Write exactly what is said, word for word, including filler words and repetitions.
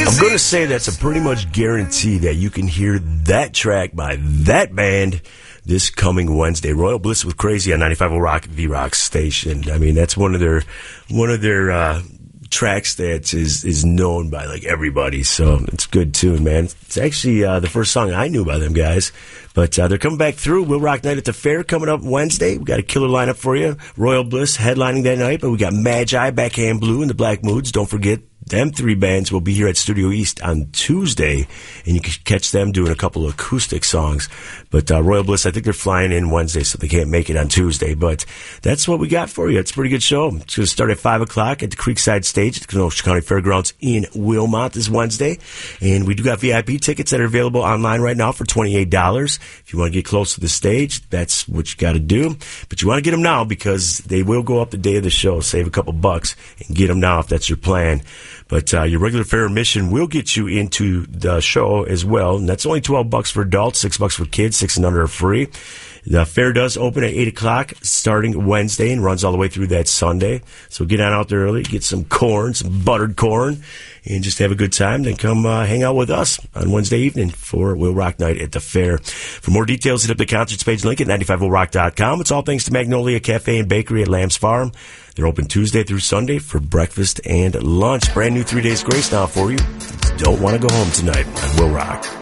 I'm going to say that's a pretty much guarantee that you can hear that track by that band this coming Wednesday. Royal Bliss with Crazy on ninety-five point oh Rock, the Rock station. I mean, that's one of their one of their uh, tracks that is is known by like everybody. So it's a good tune, man. It's actually uh, the first song I knew by them guys. But uh, they're coming back through. Will Rock Night at the Fair coming up Wednesday. We got a killer lineup for you. Royal Bliss headlining that night, but we got Magi, Backhand Blue, and the Black Moods. Don't forget, them three bands will be here at Studio East on Tuesday, and you can catch them doing a couple of acoustic songs. But uh, Royal Bliss, I think they're flying in Wednesday, so they can't make it on Tuesday. But that's what we got for you. It's a pretty good show. It's going to start at five o'clock at the Creekside Stage at the Kenosha County Fairgrounds in Wilmot this Wednesday. And we do got V I P tickets that are available online right now for twenty-eight dollars. If you want to get close to the stage, that's what you got to do. But you want to get them now because they will go up the day of the show. Save a couple bucks and get them now if that's your plan. But uh, your regular fare admission will get you into the show as well. And that's only twelve bucks for adults, six bucks for kids, six and under are free. The fair does open at eight o'clock starting Wednesday and runs all the way through that Sunday. So get on out there early, get some corn, some buttered corn, and just have a good time. Then come uh, hang out with us on Wednesday evening for Will Rock Night at the fair. For more details, hit up the concerts page link at ninety-five oh rock dot com. It's all thanks to Magnolia Cafe and Bakery at Lamb's Farm. They're open Tuesday through Sunday for breakfast and lunch. Brand new Three Days Grace now for you. Don't want to go home tonight on Will Rock.